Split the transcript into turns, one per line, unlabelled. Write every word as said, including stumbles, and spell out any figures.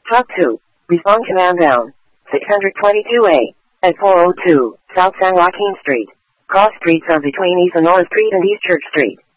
Talk to. Respond command down. six twenty-two A. At four oh two, South San Joaquin Street. Cross streets are between East and North Street and East Church Street.